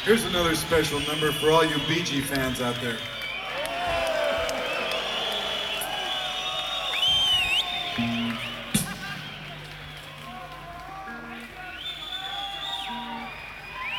Here's another special number for all you Bee Gee fans out there.